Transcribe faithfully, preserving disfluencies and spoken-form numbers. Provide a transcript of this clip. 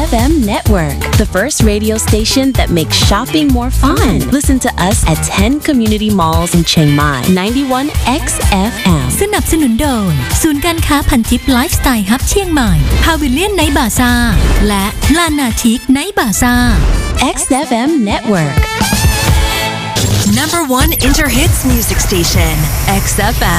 F M Network, the first radio station that makes shopping more fun. Listen to us at ten community malls in Chiang Mai, ninety-one X F M. สนับสนุนโดยศูนย์การค้าพันทิปไลฟ์สไตล์ฮับเชียงใหม่พาวิเลียนไนท์บาซ่าและลานาชิกไนท์บาซ่า X F M Network. Number one Interhits music station, X F M.